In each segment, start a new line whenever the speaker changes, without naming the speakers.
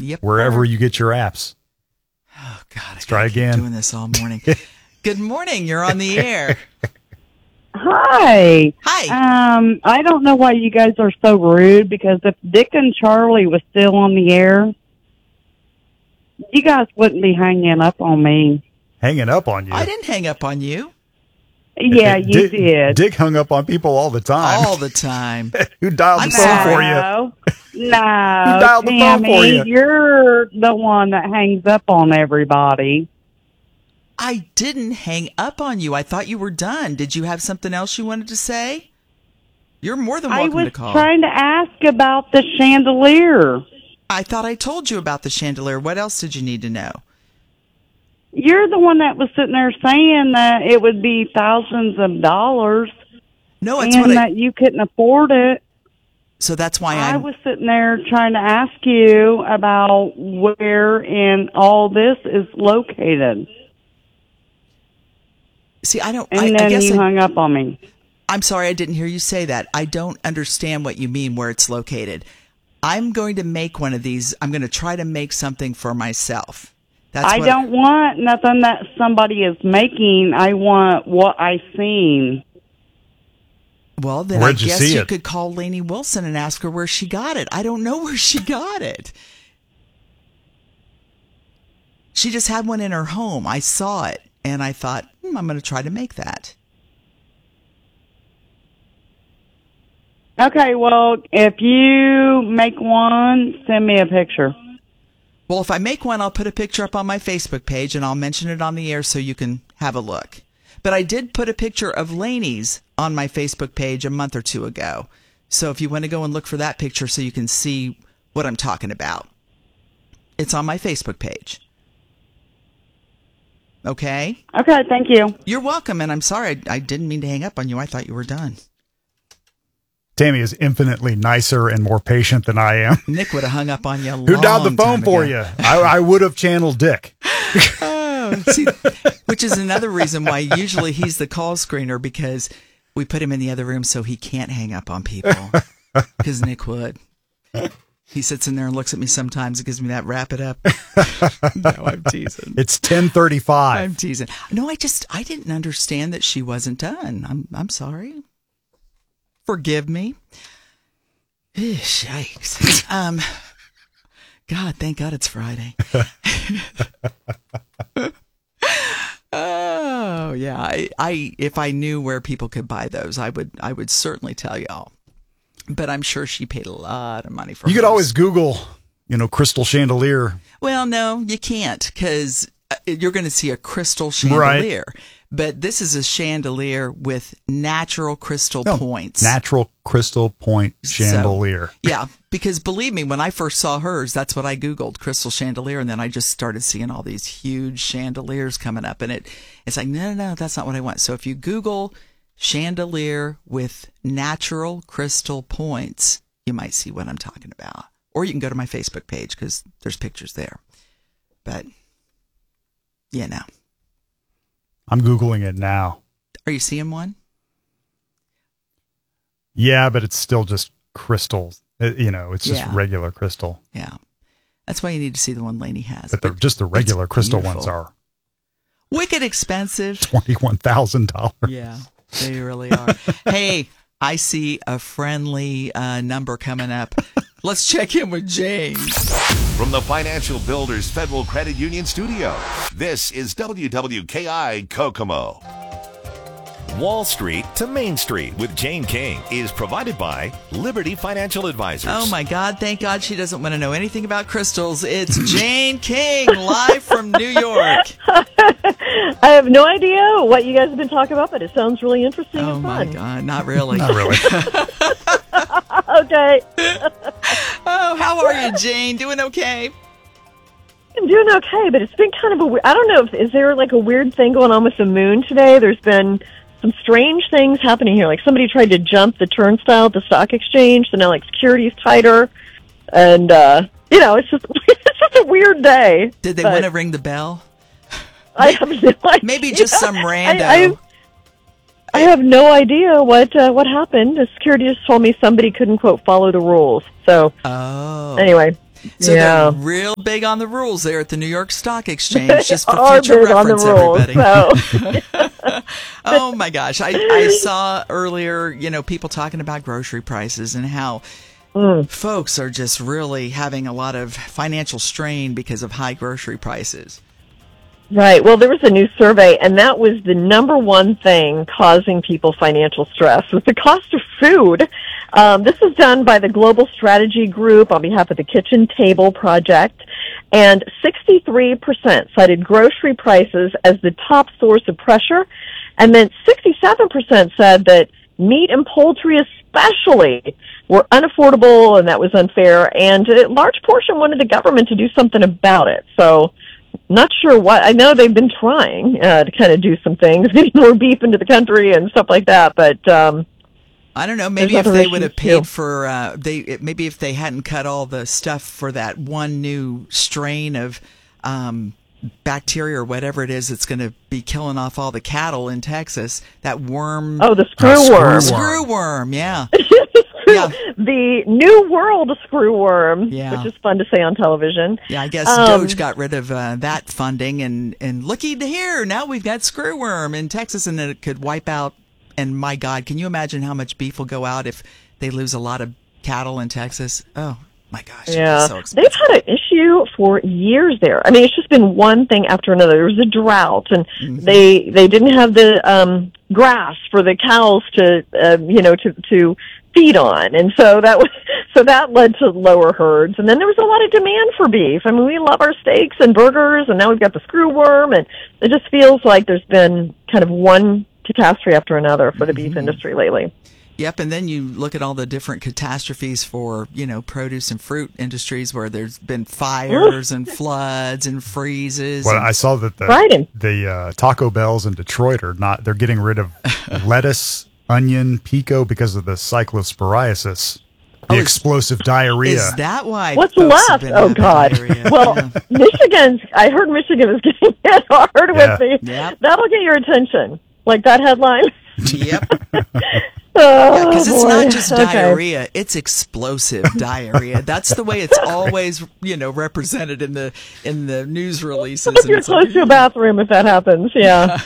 Yep.
wherever you get your apps.
Oh, God.
Let's try again.
Keep doing this all morning. Good morning. You're on the air.
Hi.
Hi.
I don't know why you guys are so rude, because if Dick and Charlie was still on the air, you guys wouldn't be hanging up on me.
Hanging up on you?
I didn't hang up on you.
Yeah, you did.
Dick hung up on people all the time.
All the time.
Who dialed the phone for you?
No,
Who dialed the phone for you?
You're the one that hangs up on everybody.
I didn't hang up on you. I thought you were done. Did you have something else you wanted to say? You're more than welcome to call.
I was trying to ask about the chandelier.
I thought I told you about the chandelier. What else did you need to know?
You're the one that was sitting there saying that it would be thousands of dollars.
No, it's
and that you couldn't afford it.
So that's why
I was sitting there trying to ask you about where in all this is located.
See, I don't.
And then you hung up on me.
I'm sorry, I didn't hear you say that. I don't understand what you mean where it's located. I'm going to make one of these. I'm going to try to make something for myself.
I don't want nothing that somebody is making. I want what I seen.
Well, then I guess you could call Lainey Wilson and ask her where she got it. I don't know where she got it. She just had one in her home. I saw it, and I thought, I'm going to try to make that.
Okay, well, if you make one, send me a picture.
Well, if I make one, I'll put a picture up on my Facebook page, and I'll mention it on the air so you can have a look. But I did put a picture of Lainey's on my Facebook page a month or two ago. So if you want to go and look for that picture so you can see what I'm talking about, it's on my Facebook page. Okay?
Okay, thank you.
You're welcome, and I'm sorry. I didn't mean to hang up on you. I thought you were done.
Tammy is infinitely nicer and more patient than I am.
Nick would have hung up on you a long
Who dialed the phone for
ago.
you? I would have channeled Dick.
Oh, see, which is another reason why usually he's the call screener, because we put him in the other room so he can't hang up on people, because Nick would. He sits in there and looks at me sometimes and gives me that wrap it up. No, I'm teasing.
It's 10:35.
I'm teasing. No, I didn't understand that she wasn't done. I'm sorry. Forgive me. Yikes. God, thank God it's Friday. Oh yeah. I if I knew where people could buy those, I would certainly tell y'all. But I'm sure she paid a lot of money for it.
You could always Google, crystal chandelier.
Well, no, you can't, because you're going to see a crystal chandelier. Right. But this is a chandelier with natural crystal points.
Natural crystal point chandelier.
So, yeah, because believe me, when I first saw hers, that's what I Googled, crystal chandelier, and then I just started seeing all these huge chandeliers coming up, and it's like, no, that's not what I want. So if you Google chandelier with natural crystal points, you might see what I'm talking about. Or you can go to my Facebook page, because there's pictures there. But, no.
I'm Googling it now.
Are you seeing one?
Yeah, but it's still just crystals. It's just regular crystal.
Yeah. That's why you need to see the one Lainey has.
But just the regular crystal ones are
wicked expensive.
$21,000.
Yeah, they really are. Hey, I see a friendly number coming up. Let's check in with James.
From the Financial Builders Federal Credit Union Studio, this is WWKI Kokomo.
Wall Street to Main Street with Jane King is provided by Liberty Financial Advisors.
Oh my God, thank God she doesn't want to know anything about crystals. It's Jane King, live from New York.
I have no idea what you guys have been talking about, but it sounds really interesting and fun.
Oh my God, not really.
Not really.
Okay.
Oh, how are you, Jane? Doing okay?
I'm doing okay, but it's been kind of I don't know, is there like a weird thing going on with the moon today? There's been some strange things happening here. Like somebody tried to jump the turnstile at the stock exchange, so now like security's tighter. And, it's just a weird day.
Did they want to ring the bell?
I have no idea.
Maybe just some rando.
I have no idea what happened. The security just told me somebody couldn't, quote, follow the rules. So, anyway.
So
Yeah.
they're real big on the rules there at the New York Stock Exchange, just for
Are
future
big on the
reference,
rules,
everybody. Oh my gosh. I saw earlier, people talking about grocery prices and how folks are just really having a lot of financial strain because of high grocery prices.
Right. Well, there was a new survey, and that was the number one thing causing people financial stress was the cost of food. This was done by the Global Strategy Group on behalf of the Kitchen Table Project, and 63% cited grocery prices as the top source of pressure, and then 67% said that meat and poultry especially were unaffordable and that was unfair, and a large portion wanted the government to do something about it. So not sure what. I know they've been trying to kind of do some things, getting more beef into the country and stuff like that, but
I don't know. Maybe if they would have paid for maybe if they hadn't cut all the stuff for that one new strain of bacteria or whatever it is that's going to be killing off all the cattle in Texas. That worm.
Oh, the screwworm.
Screwworm. Yeah.
Yeah. The New World screwworm,
Yeah.
which is fun to say on television.
Yeah, I guess Doge got rid of that funding, and looky here, now we've got screwworm in Texas, and it could wipe out. And my God, can you imagine how much beef will go out if they lose a lot of cattle in Texas? Oh my gosh,
Yeah,
so expensive.
they've had an issue for years there. I mean, it's just been one thing after another. There was a drought, and they didn't have the grass for the cows to feed on, and so that led to lower herds. And then there was a lot of demand for beef. I mean, we love our steaks and burgers, and now we've got the screwworm, and it just feels like there's been kind of one catastrophe after another for the beef industry lately.
Yep, and then you look at all the different catastrophes for, produce and fruit industries where there's been fires and floods and freezes.
Well, I saw that the Taco Bells in Detroit they're getting rid of lettuce, onion, pico because of the cyclosporiasis, the explosive diarrhea.
Is that why?
What's
folks have
left?
been
Oh,
having
God.
diarrhea?
Well,
Yeah.
I heard Michigan is getting hit hard with the,
Yep.
that'll get your attention. Like that headline.
Yep.
Oh,
Because it's
boy.
not just
Okay.
diarrhea; it's explosive diarrhea. That's the way it's always, represented in the news releases.
If
And
you're
it's like,
close to a bathroom if that happens, yeah.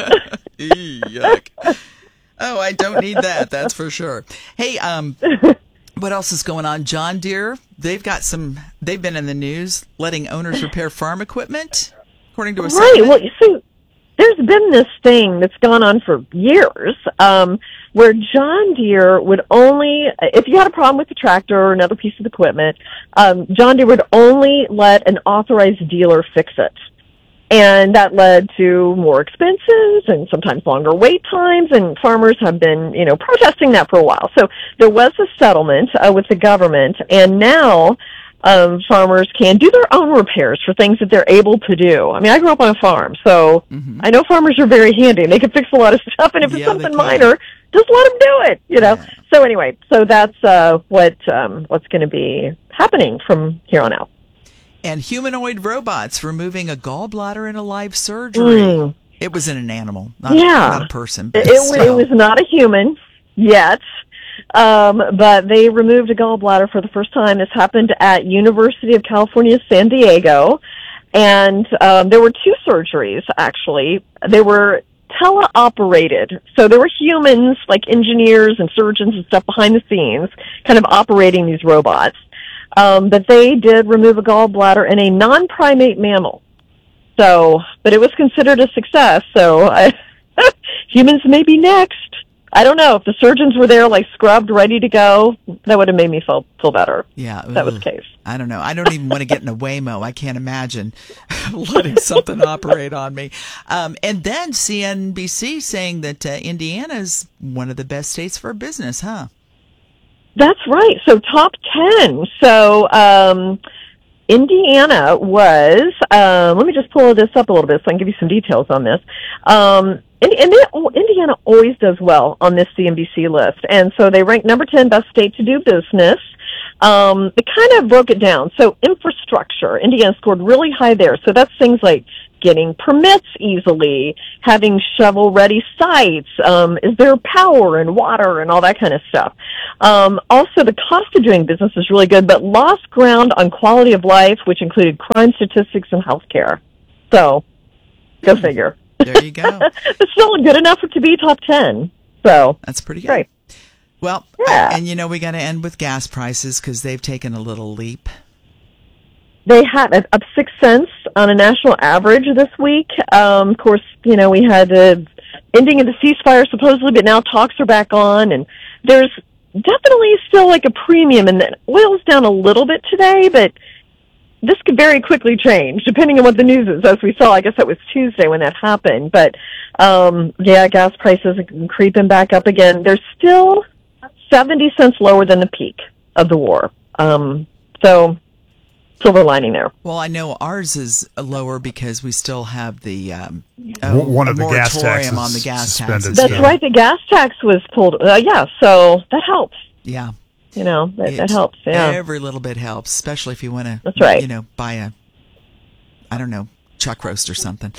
yuck. Oh, I don't need that. That's for sure. Hey, what else is going on? John Deere, they've been in the news letting owners repair farm equipment, according to a
Right.
settlement.
Well, you see, there's been this thing that's gone on for years, where John Deere would only, if you had a problem with the tractor or another piece of equipment, John Deere would only let an authorized dealer fix it. And that led to more expenses and sometimes longer wait times, and farmers have been, protesting that for a while. So there was a settlement with the government, and now farmers can do their own repairs for things that they're able to do. I mean, I grew up on a farm, so I know farmers are very handy, and they can fix a lot of stuff, and if it's
Yeah,
something
they can.
minor, just let them do it, So anyway, so that's what's going to be happening from here on out.
And humanoid robots removing a gallbladder in a live surgery. It was in an animal, not a person. But
It was not a human yet, but they removed a gallbladder for the first time. This happened at University of California, San Diego, and there were two surgeries, actually. They were teleoperated. So there were humans, like engineers and surgeons and stuff behind the scenes, kind of operating these robots. But they did remove a gallbladder in a non-primate mammal. So, but it was considered a success. So humans may be next. I don't know. If the surgeons were there, like scrubbed, ready to go, that would have made me feel better.
Yeah,
if that was the case.
I don't know. I don't even want to get in a Waymo. I can't imagine letting something operate on me. And then CNBC saying that Indiana is one of the best states for business, huh?
That's right. So top 10. So Indiana was, let me just pull this up a little bit so I can give you some details on this. Indiana always does well on this CNBC list. And so they ranked number 10 best state to do business. It kind of broke it down. So infrastructure, Indiana scored really high there. So that's things like getting permits easily, having shovel-ready sites, is there power and water and all that kind of stuff. Also, the cost of doing business is really good, but lost ground on quality of life, which included crime statistics and healthcare. So, go figure.
There you go.
It's still good enough to be top 10. So
that's pretty good.
Great.
Well,
yeah.
And we got to end with gas prices because they've taken a little leap.
They had up 6 cents on a national average this week. Of course, we had the ending of the ceasefire supposedly, but now talks are back on, and there's definitely still like a premium, and the oil's down a little bit today, but this could very quickly change depending on what the news is. As we saw, I guess that was Tuesday when that happened, but gas prices are creeping back up again. They're still 70 cents lower than the peak of the war. So silver lining there.
Well, I know ours is lower because we still have the
one of the gas taxes
on the gas taxes.
That's right. The gas tax was pulled. So that helps.
Yeah.
That helps. Yeah.
Every little bit helps, especially if you want to.
That's right.
Buy a, I don't know, chuck roast or something.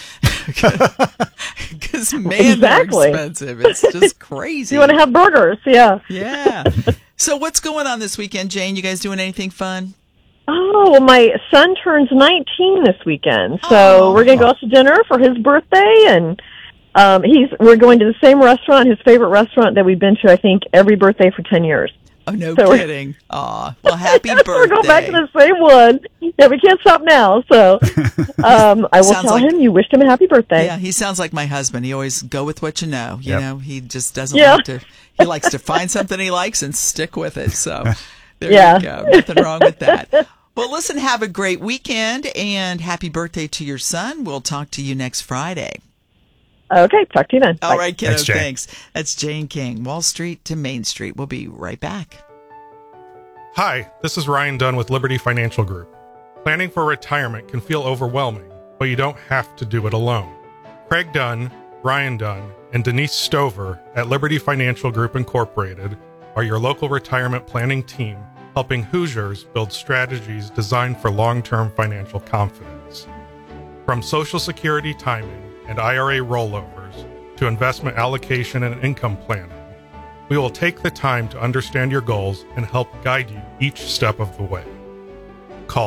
Because man, they're expensive. It's just crazy.
You want to have burgers? Yeah.
Yeah. So what's going on this weekend, Jane? You guys doing anything fun?
Oh, well, my son turns 19 this weekend, so we're going to go out to dinner for his birthday, and we're going to the same restaurant, his favorite restaurant that we've been to, I think, every birthday for 10 years.
Oh, no kidding. Aw, well, happy birthday.
We're going back to the same one. Yeah, we can't stop now, so I will tell him you wished him a happy birthday.
Yeah, he sounds like my husband. He always go with what you know. You know, he just doesn't like to, he likes to find something he likes and stick with it, so there you go. Nothing wrong with that. Well, listen, have a great weekend, and happy birthday to your son. We'll talk to you next Friday.
Okay, talk to you then.
All right, kiddo, thanks. That's Jane King, Wall Street to Main Street. We'll be right back.
Hi, this is Ryan Dunn with Liberty Financial Group. Planning for retirement can feel overwhelming, but you don't have to do it alone. Craig Dunn, Ryan Dunn, and Denise Stover at Liberty Financial Group Incorporated are your local retirement planning team, helping Hoosiers build strategies designed for long-term financial confidence. From Social Security timing and IRA rollovers to investment allocation and income planning, we will take the time to understand your goals and help guide you each step of the way. Call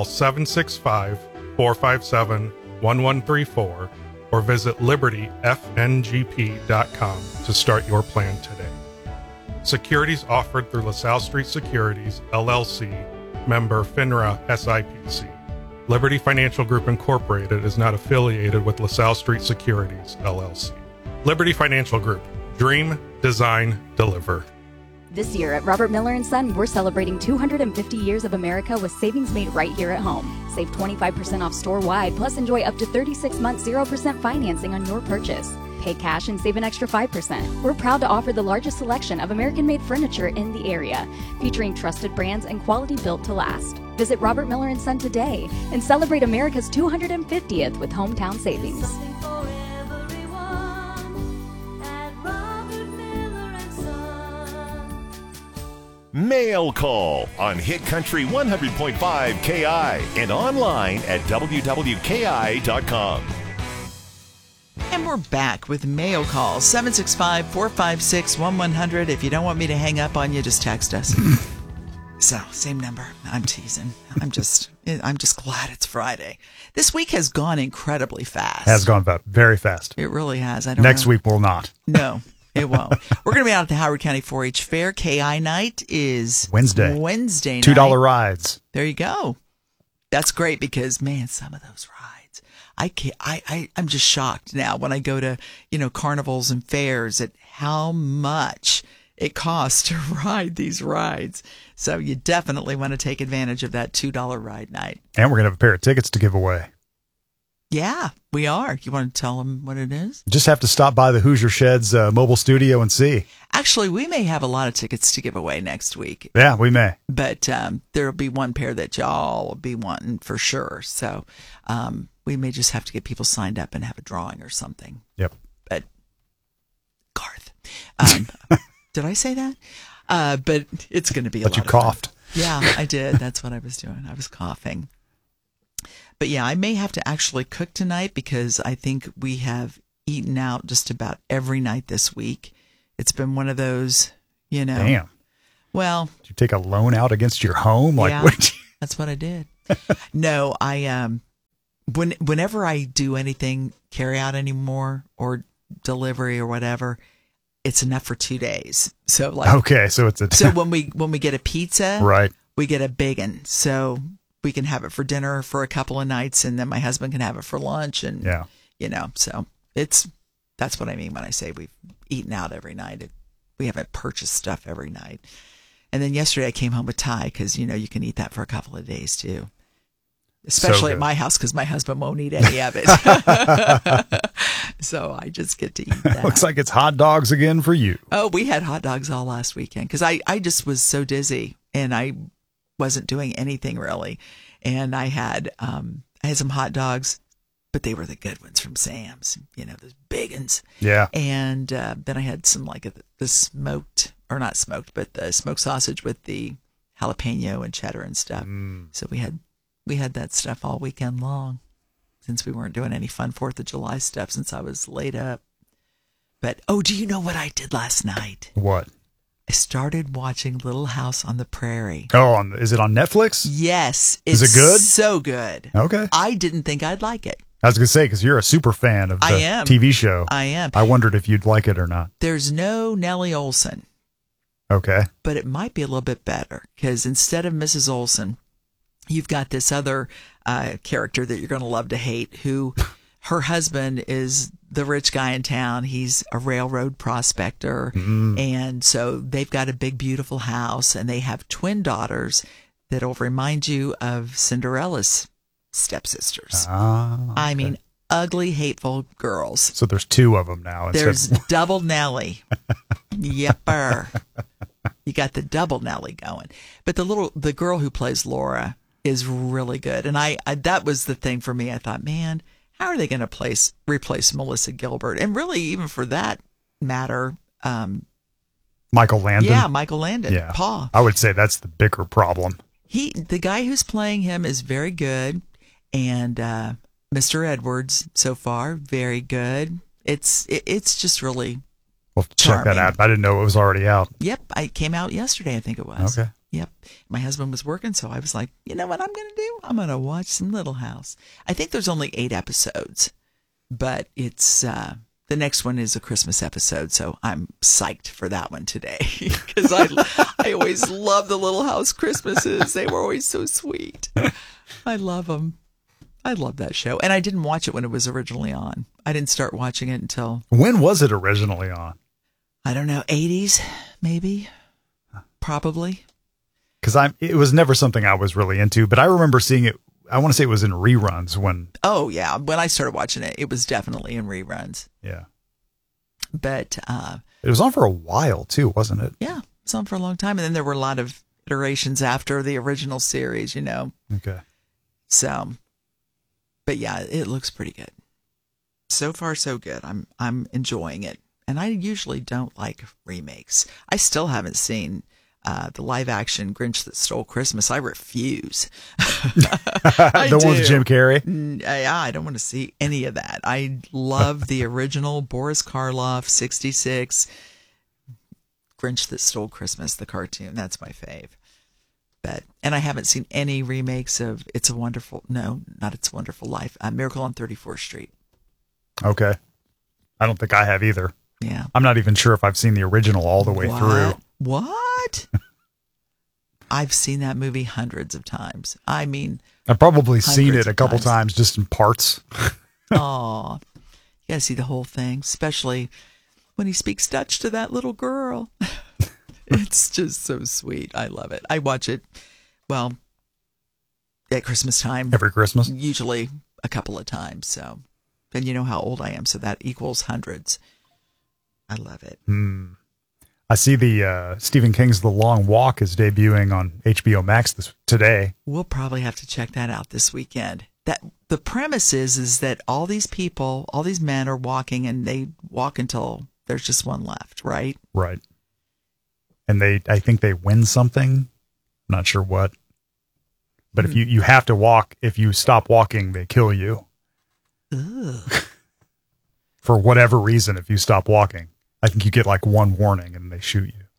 765-457-1134 or visit libertyfngp.com to start your plan today. Securities offered through LaSalle Street Securities, LLC, member FINRA SIPC. Liberty Financial Group Incorporated is not affiliated with LaSalle Street Securities, LLC. Liberty Financial Group. Dream, design, deliver.
This year at Robert Miller & Son, we're celebrating 250 years of America with savings made right here at home. Save 25% off store-wide, plus enjoy up to 36 months 0% financing on your purchase. Pay cash and save an extra 5%. We're proud to offer the largest selection of American-made furniture in the area, featuring trusted brands and quality built to last. Visit Robert Miller & Son today and celebrate America's 250th with hometown savings.
Mail Call on Hit Country 100.5 KI and online at wwki.com.
And we're back with Mail Call, 765-456-1100. If you don't want me to hang up on you, just text us. So, same number. I'm teasing. I'm just glad it's Friday. This week has gone incredibly fast.
Has gone very fast.
It really has.
Next week will not.
No, it won't. We're going to be out at the Howard County 4-H Fair. KI night is
Wednesday night. $2 rides.
There you go. That's great because, man, some of those rides. I'm just shocked now when I go to, carnivals and fairs at how much it costs to ride these rides. So you definitely want to take advantage of that $2 ride night.
And we're going to have a pair of tickets to give away.
Yeah, we are. You want to tell them what it is?
Just have to stop by the Hoosier Sheds mobile studio and see.
Actually, we may have a lot of tickets to give away next week.
Yeah, we may.
But there'll be one pair that y'all will be wanting for sure. So we may just have to get people signed up and have a drawing or something.
Yep.
But Garth, did I say that? But it's going to be a lot of fun.
But you coughed.
Yeah, I did. That's what I was doing. I was coughing. But yeah, I may have to actually cook tonight because I think we have eaten out just about every night this week. It's been one of those,
Damn.
Well,
Did you take a loan out against your home? Like,
yeah, that's what I did. No, whenever I do anything, carry out anymore or delivery or whatever, it's enough for 2 days. So
okay, so it's
so when we get a pizza,
right,
we get a big one. So we can have it for dinner for a couple of nights, and then my husband can have it for lunch. And so that's what I mean when I say we've eaten out every night. We haven't purchased stuff every night. And then yesterday I came home with Thai because you can eat that for a couple of days too. Especially at my house because my husband won't eat any of it. So I just get to eat that.
Looks like it's hot dogs again for you.
Oh, we had hot dogs all last weekend because I just was so dizzy and I wasn't doing anything really. And I had some hot dogs, but they were the good ones from Sam's, those big ones.
Yeah. And
then I had some like the smoked, or not smoked, but the smoked sausage with the jalapeno and cheddar and stuff. So we had that stuff all weekend long since we weren't doing any fun 4th of July stuff since I was laid up. But, do you know what I did last night?
What?
I started watching Little House on the Prairie.
Oh, is it on Netflix?
Yes.
Is it good?
So good.
Okay.
I didn't think I'd like it.
I was going to say, because you're a super fan of the TV show.
I am.
I wondered if you'd like it or not.
There's no Nellie Olson.
Okay.
But it might be a little bit better because instead of Mrs. Olson, you've got this other character that you're going to love to hate, who her husband is the rich guy in town. He's a railroad prospector. And so they've got a big, beautiful house, and they have twin daughters that'll remind you of Cinderella's stepsisters. I mean, ugly, hateful girls.
So there's 2 of them now.
There's double Nellie. Yepper. You got the double Nellie going. But the girl who plays Laura is really good. And I that was the thing for me. I thought, man, how are they going to replace Melissa Gilbert? And really, even for that matter,
Michael Landon.
Yeah, Michael Landon.
Yeah.
Pa.
I would say that's the bigger problem.
The guy who's playing him is very good. And Mr. Edwards, so far, very good. It's just really
We'll check that out. I didn't know it was already out.
Yep. It came out yesterday, I think it was.
Okay.
Yep. My husband was working, so I was like, you know what I'm going to do? I'm going to watch some Little House. I think there's only 8 episodes, but it's the next one is a Christmas episode, so I'm psyched for that one today because I always love the Little House Christmases. They were always so sweet. I love them. I love that show. And I didn't watch it when it was originally on. I didn't start watching it until...
When was it originally on?
I don't know, 80s, maybe? Probably.
Because it was never something I was really into, but I remember seeing it, I want to say it was in reruns when...
Oh, yeah. When I started watching it, it was definitely in reruns.
Yeah.
But...
it was on for a while, too, wasn't it?
Yeah, it was on for a long time. And then there were a lot of iterations after the original series,
Okay.
So... But yeah, it looks pretty good. So far, so good. I'm enjoying it. And I usually don't like remakes. I still haven't seen the live action Grinch That Stole Christmas. I refuse.
The one with Jim Carrey?
I don't want to see any of that. I love the original Boris Karloff, 66, Grinch That Stole Christmas, the cartoon. That's my fave. And I haven't seen any remakes of It's a Wonderful Life, Miracle on 34th Street.
Okay. I don't think I have either.
Yeah.
I'm not even sure if I've seen the original all the way through.
What? I've seen that movie hundreds of times. I mean,
I've probably seen it a couple times just in parts.
Oh, you gotta see the whole thing, especially when he speaks Dutch to that little girl. It's just so sweet. I love it. I watch it, well, at Christmas time.
Every Christmas?
Usually a couple of times. So, and you know how old I am, so that equals hundreds. I love it.
I see the Stephen King's The Long Walk is debuting on HBO Max today.
We'll probably have to check that out this weekend. That the premise is that all these people, all these men are walking, and they walk until there's just one left, right?
Right. And I think they win something. Not sure what. But if you have to walk, if you stop walking, they kill you. For whatever reason, if you stop walking, I think you get like one warning and they shoot you.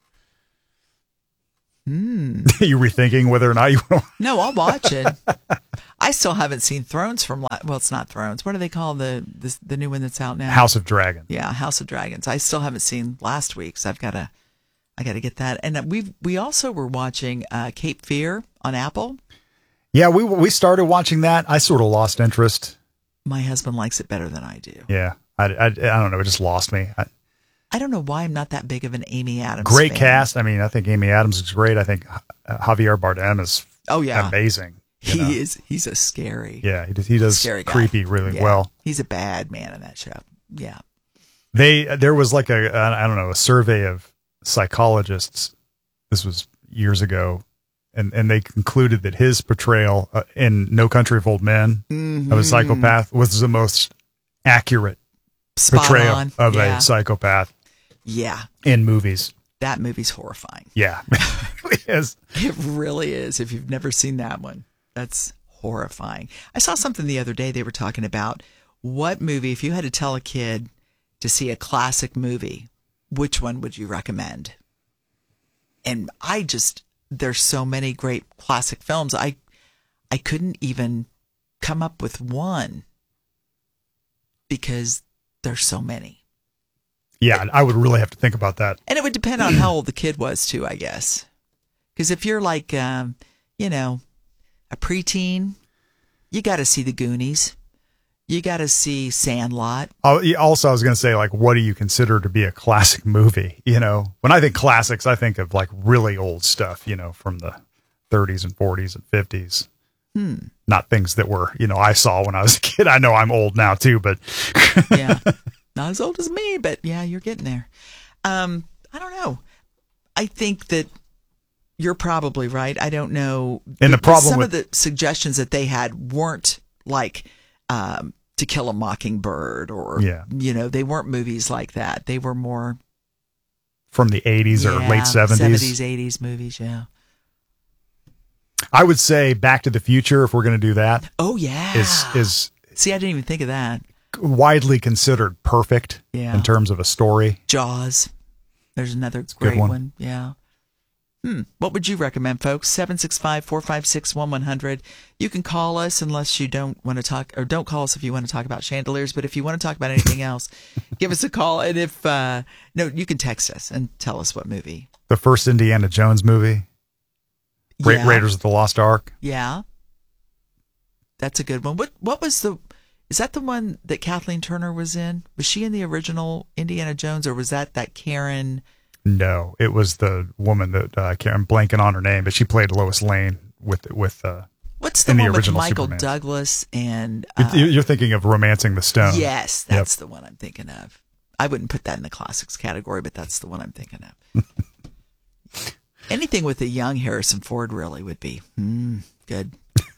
You rethinking whether or not you want to?
No, I'll watch it. I still haven't seen Thrones well, it's not Thrones. What do they call the new one that's out now?
House of Dragon.
Yeah, House of Dragons. I still haven't seen last week's. I got to get that. And we also were watching Cape Fear on Apple.
Yeah, we started watching that. I sort of lost interest.
My husband likes it better than I do.
Yeah, I don't know. It just lost me.
I don't know why I'm not that big of an Amy Adams
Great
fan.
cast. I mean, I think Amy Adams is great. I think Javier Bardem is amazing.
He's a scary.
Yeah, he does
scary guy.
creepy really well.
He's a bad man in that show. Yeah.
There was like a survey of psychologists. This was years ago. And they concluded that his portrayal in No Country for Old Men of a psychopath was the most accurate portrayal of a psychopath.
Yeah.
In movies.
That movie's horrifying.
Yeah. It is.
It really is. If you've never seen that one, that's horrifying. I saw something the other day. They were talking about what movie, if you had to tell a kid to see a classic movie, which one would you recommend? And there's so many great classic films. I couldn't even come up with one because there's so many.
Yeah, I would really have to think about that.
And it would depend on how old the kid was too, I guess. Because if you're like, a preteen, you got to see The Goonies. You got to see Sandlot.
Also, I was going to say, like, what do you consider to be a classic movie? You know, when I think classics, I think of like really old stuff, from the 30s and 40s and 50s. Not things that were, I saw when I was a kid. I know I'm old now too, but
yeah, not as old as me, but yeah, you're getting there. I don't know. I think that you're probably right. I don't know.
And the problem
some of the suggestions that they had weren't like, To Kill a Mockingbird or, they weren't movies like that. They were more
from the 80s or late 70s.
70s, 80s movies, yeah.
I would say Back to the Future, if we're going to do that.
Oh, yeah.
Is
See, I didn't even think of that.
Widely considered perfect in terms of a story.
Jaws. There's another great one. Yeah. What would you recommend, folks? 765-456-1100. You can call us unless you don't want to talk, or don't call us if you want to talk about chandeliers. But if you want to talk about anything else, give us a call. And if, you can text us and tell us what movie.
The first Indiana Jones movie. Raiders of the Lost Ark.
Yeah. That's a good one. What was is that the one that Kathleen Turner was in? Was she in the original Indiana Jones, or was that Karen?
No, it was the woman that I'm blanking on her name, but she played Lois Lane with
what's the
in
one
the original
with Michael
Superman.
Douglas and
you're thinking of Romancing the Stone.
Yes, that's the one I'm thinking of. I wouldn't put that in the classics category, but that's the one I'm thinking of. Anything with a young Harrison Ford really would be good.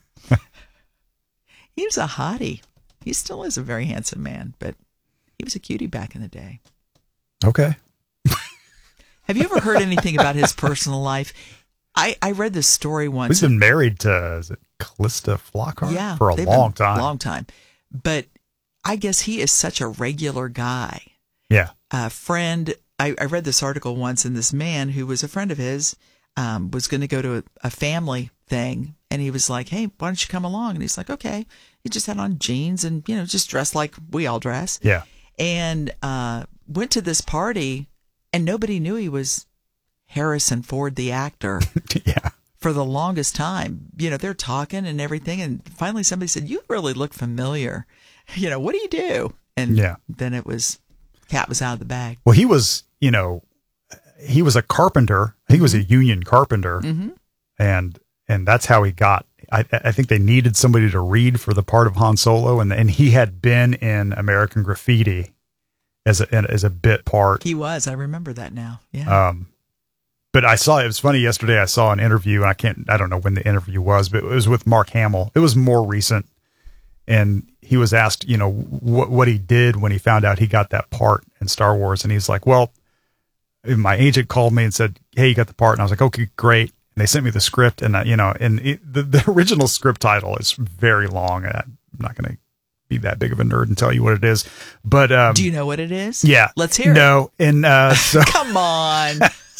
He was a hottie. He still is a very handsome man, but he was a cutie back in the day.
Okay.
Have you ever heard anything about his personal life? I read this story once.
He's been married to, is it Callista Flockhart? For a long time.
Long time. But I guess he is such a regular guy.
Yeah.
A friend, I read this article once, and this man who was a friend of his was going to go to a family thing, and he was like, hey, why don't you come along? And he's like, okay. He just had on jeans and, just dressed like we all dress.
Yeah.
And went to this party, and nobody knew he was Harrison Ford, the actor.
Yeah.
For the longest time. They're talking and everything, and finally somebody said, you really look familiar. What do you do? And then it was, cat was out of the bag.
Well, he was, he was a carpenter. He was a union carpenter. Mm-hmm. And that's how he got, I think they needed somebody to read for the part of Han Solo. And he had been in American Graffiti as a bit part.
He was, I remember that now. Yeah.
But it was funny yesterday. I saw an interview, and I don't know when the interview was, but it was with Mark Hamill. It was more recent. And he was asked, what he did when he found out he got that part in Star Wars. And he's like, well, my agent called me and said, hey, you got the part. And I was like, okay, great. they sent me the script, and the original script title is very long. And I'm not going to be that big of a nerd and tell you what it is, but
do you know what it is?
Yeah,
let's hear it.
No, and so
come on.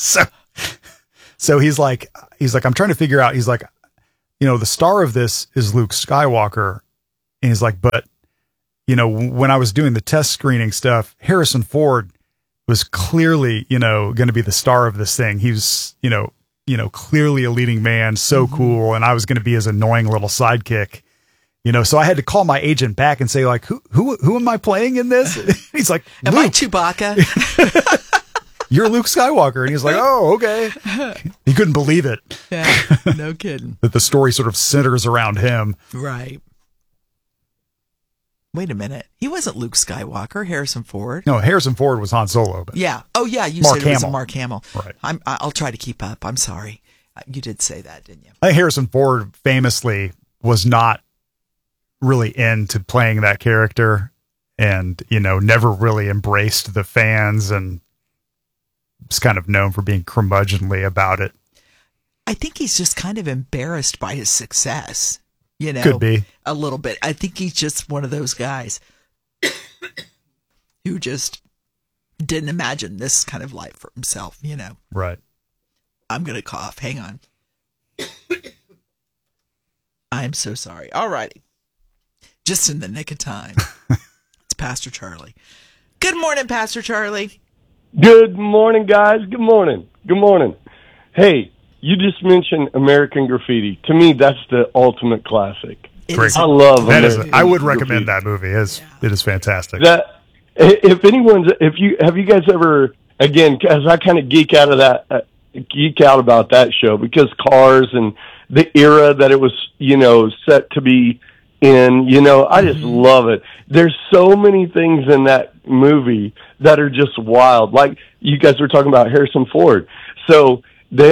So he's like, I'm trying to figure out. He's like, the star of this is Luke Skywalker, and he's like, but when I was doing the test screening stuff, Harrison Ford was clearly, going to be the star of this thing. He was, clearly a leading man, so cool, and I was going to be his annoying little sidekick. So I had to call my agent back and say, like, who am I playing in this? He's like,
am I Chewbacca?
You're Luke Skywalker. And he's like, oh, okay. He couldn't believe it.
Yeah, no kidding.
That the story sort of centers around him.
Right. Wait a minute. He wasn't Luke Skywalker, Harrison Ford.
No, Harrison Ford was Han Solo. But
yeah. Oh, yeah. You said it was Mark Hamill.
Right.
I'll try to keep up. I'm sorry. You did say that, didn't you?
I think Harrison Ford famously was not really into playing that character, and never really embraced the fans, and was kind of known for being curmudgeonly about it.
I think he's just kind of embarrassed by his success.
Could be
a little bit. I think he's just one of those guys who just didn't imagine this kind of life for himself.
Right.
I'm gonna cough. Hang on. I'm so sorry. All righty. Just in the nick of time. It's Pastor Charlie. Good morning, Pastor Charlie.
Good morning, guys. Good morning. Good morning. Hey, you just mentioned American Graffiti. To me, that's the ultimate classic. I love
that. I would recommend that movie. It is fantastic.
Have you guys ever, again, as I kind of geek out about that show, because Cars and the era that it was, set to be in, I just love it. There's so many things in that movie that are just wild. Like you guys were talking about Harrison Ford. So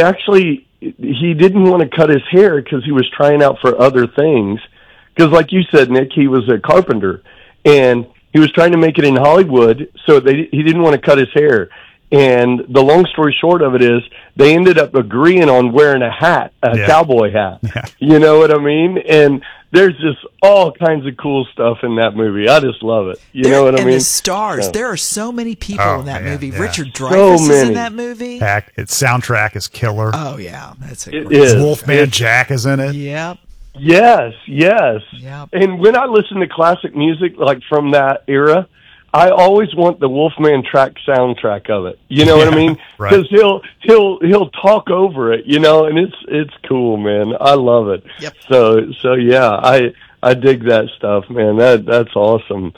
he didn't want to cut his hair because he was trying out for other things. Because like you said, Nick, he was a carpenter and he was trying to make it in Hollywood. So he didn't want to cut his hair. And the long story short of it is they ended up agreeing on wearing a cowboy hat. Yeah. You know what I mean? And there's just all kinds of cool stuff in that movie. I just love it. You know what I mean?
And the stars. Yeah. There are so many people in that movie. Yeah. Richard Dreyfuss is in that movie.
Its soundtrack is killer.
Oh, yeah.
It is.
Wolfman Jack is in it.
Yep.
Yes. Yep. And when I listen to classic music, like from that era, I always want the Wolfman track soundtrack of it. You know what I mean? Because he'll talk over it, and it's cool, man. I love it.
Yep.
So yeah, I dig that stuff, man. That's awesome.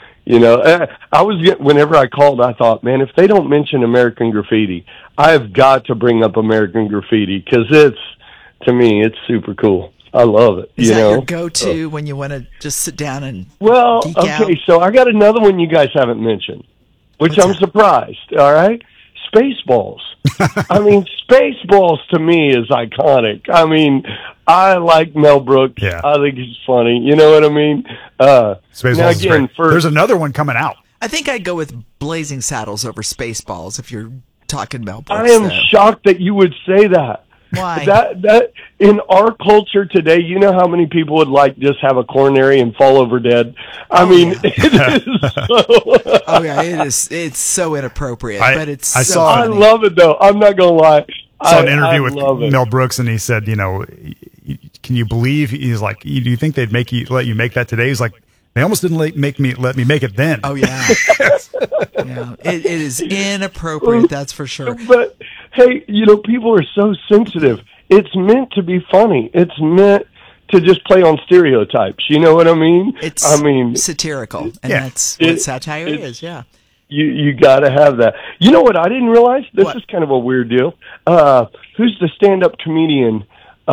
Whenever I called, I thought, man, if they don't mention American Graffiti, I've got to bring up American Graffiti because to me, it's super cool. I love it.
Is that your go-to when you want to just sit down and geek out?
So I got another one you guys haven't mentioned, which I'm surprised. All right, Spaceballs. I mean, Spaceballs to me is iconic. I mean, I like Mel Brooks.
Yeah.
I think he's funny. You know what I mean?
Spaceballs is great. There's another one coming out.
I think I'd go with Blazing Saddles over Spaceballs if you're talking Mel Brooks.
I am shocked that you would say that.
Why?
That in our culture today, you know how many people would just have a coronary and fall over dead? I mean, it is so.
Oh yeah, it is. It's so inappropriate, but it's.
I love it though. I'm not gonna lie.
I saw an interview with Mel Brooks, and he said, can you believe? He's like, do you think they'd let you make that today? He's like, they almost didn't let me make it then.
Oh yeah, yeah. It is inappropriate. That's for sure.
But hey, people are so sensitive. It's meant to be funny. It's meant to just play on stereotypes. You know what I mean?
It's satirical, and that's what satire is. Yeah.
You got to have that. You know what I didn't realize? This is kind of a weird deal. Who's the stand-up comedian?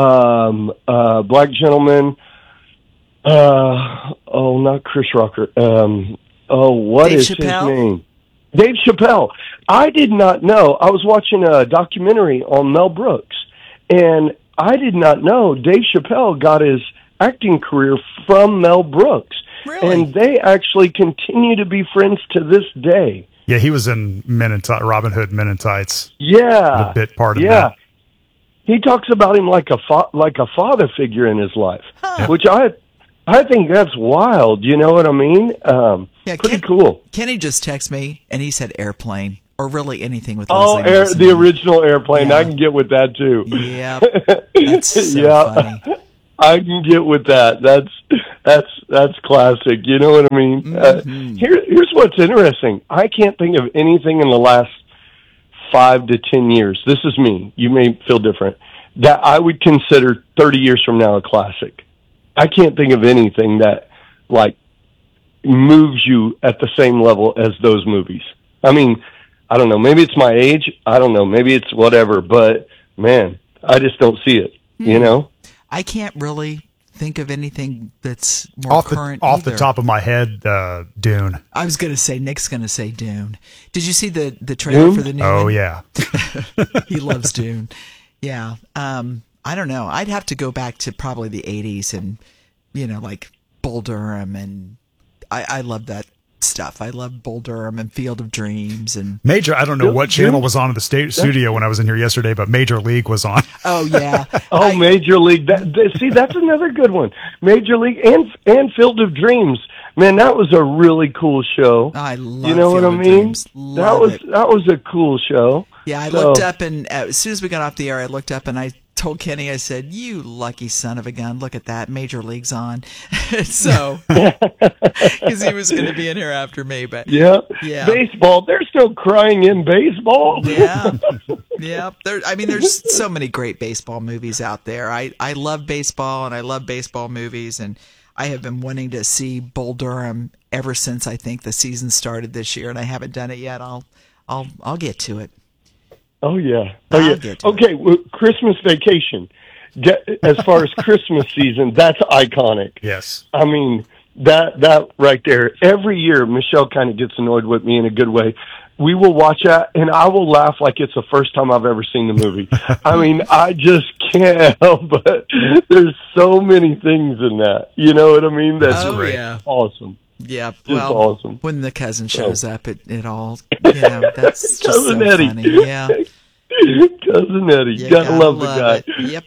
Black gentleman. Not Chris Rocker. What
Dave
is
Chappelle?
his name? Dave Chappelle. I did not know. I was watching a documentary on Mel Brooks, and I did not know Dave Chappelle got his acting career from Mel Brooks.
Really?
And they actually continue to be friends to this day.
Yeah, he was in Robin Hood Men in Tights.
Yeah.
The bit part of that.
he talks about him like a father figure in his life, which I think that's wild. You know what I mean? Pretty cool.
Kenny just texted me, and he said airplane, or really anything with
the original Airplane. I can get with that too.
Yeah, that's so funny.
I can get with that. That's classic. You know what I mean?
Mm-hmm.
Here's what's interesting. I can't think of anything in the last 5 to 10 years. This is me. You may feel different. That I would consider 30 years from now a classic. I can't think of anything that like moves you at the same level as those movies. I mean, I don't know. Maybe it's my age. I don't know. Maybe it's whatever. But man, I just don't see it. You know.
I can't really think of anything that's more current
off
either.
the top of my head, Dune.
I was going to say, Nick's going to say Dune. Did you see the trailer for the new one?
Oh, yeah.
He loves Dune. Yeah. I don't know. I'd have to go back to probably the 80s and, like Bull Durham. And I love that stuff. I love Bull Durham and Field of Dreams. And
Major, I don't know what channel was on in the studio when I was in here yesterday, but Major League was on.
Oh, yeah.
Major League. See, that's another good one. Major League and Field of Dreams. Man, that was a really cool show.
I love
You know
Field
what I
of
mean?
Dreams.
That was a cool show.
Yeah, I looked up, and as soon as we got off the air, I looked up and I told Kenny, I said, "You lucky son of a gun! Look at that, Major League's on." So, because he was going to be in here after me, but yeah,
baseball. They're still crying in baseball.
Yeah. There's so many great baseball movies out there. I love baseball, and I love baseball movies, and I have been wanting to see Bull Durham ever since I think the season started this year, and I haven't done it yet. I'll get to it.
Oh yeah. Okay, well, Christmas Vacation. As far as Christmas season, that's iconic.
Yes.
I mean, that right there. Every year, Michelle kind of gets annoyed with me in a good way. We will watch that, and I will laugh like it's the first time I've ever seen the movie. I mean, I just can't help but there's so many things in that. You know what I mean? That's great. Yeah. Awesome.
Yeah,
well, awesome.
When the cousin shows up, it all, that's just
Cousin
so
Eddie.
funny. Yeah.
Cousin Eddie. You gotta love the guy.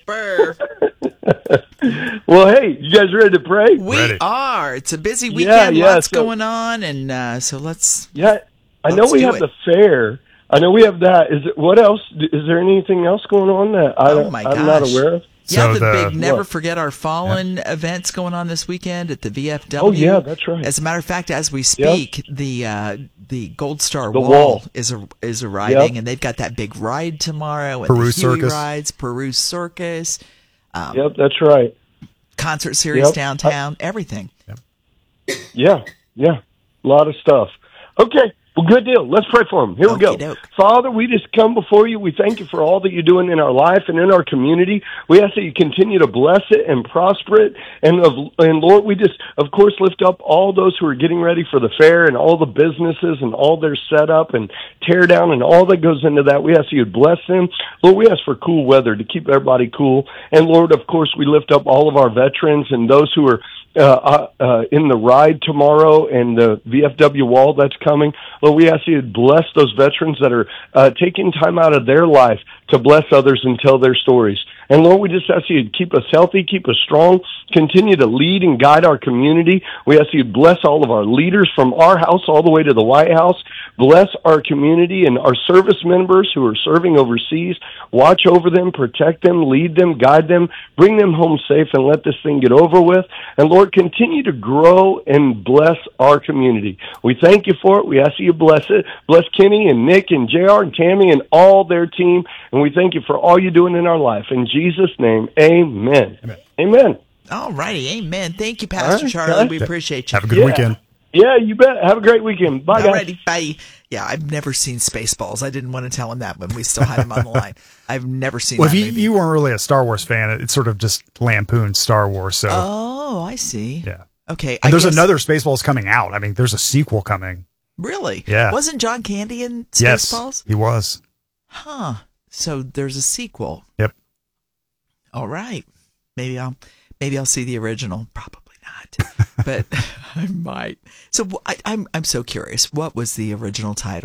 Yepper.
Well, hey, you guys ready to pray?
We are. It's a busy weekend. Lots going on, and so let's.
Yeah, I know we have the fair. I know we have that. What else? Is there anything else going on that I'm not aware of?
Yeah, the big Never Forget Our Fallen events going on this weekend at the VFW.
Oh, yeah, that's right.
As a matter of fact, as we speak, the Gold Star Wall is arriving, and they've got that big ride tomorrow. And
Peru
the Huey
Circus.
rides, Peru Circus.
Yep, that's right.
Concert series downtown, everything.
Yeah, a lot of stuff. Okay. Well, good deal. Let's pray for him. Here we go. Father, we just come before you. We thank you for all that you're doing in our life and in our community. We ask that you continue to bless it and prosper it. And Lord, we just, of course, lift up all those who are getting ready for the fair and all the businesses and all their setup and tear down and all that goes into that. We ask that you bless them. Lord, we ask for cool weather to keep everybody cool. And Lord, of course, we lift up all of our veterans and those who are in the ride tomorrow and the VFW wall that's coming. Lord, we ask you to bless those veterans that are taking time out of their life to bless others and tell their stories. And Lord, we just ask you to keep us healthy, keep us strong, continue to lead and guide our community. We ask you to bless all of our leaders from our house all the way to the White House. Bless our community and our service members who are serving overseas. Watch over them, protect them, lead them, guide them, bring them home safe, and let this thing get over with. And Lord, continue to grow and bless our community. We thank you for it. We ask you to bless it. Bless Kenny and Nick and JR and Tammy and all their team. And we thank you for all you're doing in our life. In Jesus' name, amen. Amen.
All righty. Amen. Thank you, Pastor Charlie. We appreciate you.
Have a good weekend.
Yeah, you bet. Have a great weekend. Bye, guys.
Alrighty, bye. Yeah, I've never seen Spaceballs. I didn't want to tell him that when we still had him on the line. I've never seen that movie.
If you weren't really a Star Wars fan, it sort of just lampoons Star Wars. So.
Oh, I see.
Yeah.
Okay.
And there's another Spaceballs coming out. I mean, there's a sequel coming.
Really?
Yeah.
Wasn't John Candy in Spaceballs?
Yes, he was.
Huh. So there's a sequel.
Yep.
All right. Maybe I'll see the original. Probably not, but I might. So I'm so curious. What was the original title?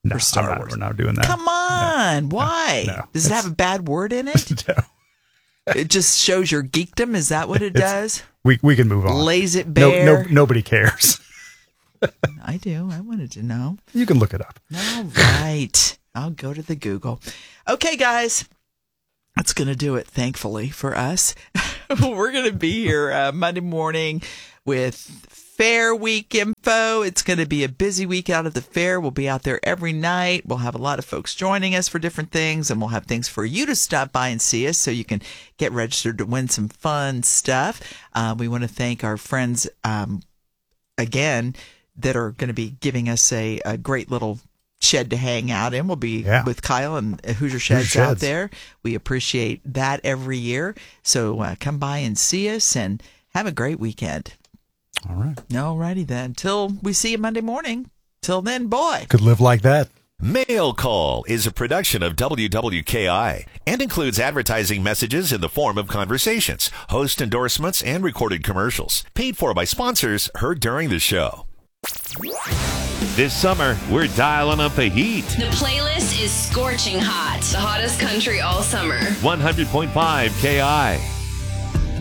No,
for Star Wars.
We're not doing that.
Come on.
No,
why?
no.
Does it have a bad word in it?
No.
It just shows your geekdom. Is that what it does?
We can move on.
Lays it bare.
Nobody cares.
I do. I wanted to know.
You can look it up.
All right. I'll go to the Google. Okay, guys. That's going to do it, thankfully, for us. We're going to be here Monday morning with Fair Week info. It's going to be a busy week out of the fair. We'll be out there every night. We'll have a lot of folks joining us for different things, and we'll have things for you to stop by and see us so you can get registered to win some fun stuff. We want to thank our friends again that are going to be giving us a great little shed to hang out in. We'll be with Kyle and Hoosier Sheds out there. We appreciate that every year. So come by and see us and have a great weekend.
All right.
All righty then. Till we see you Monday morning. Till then, boy.
Could live like that.
Mail Call is a production of WWKI and includes advertising messages in the form of conversations, host endorsements, and recorded commercials. Paid for by sponsors heard during the show.
This summer, we're dialing up the heat.
The playlist is scorching hot. The hottest country all summer.
100.5 KI.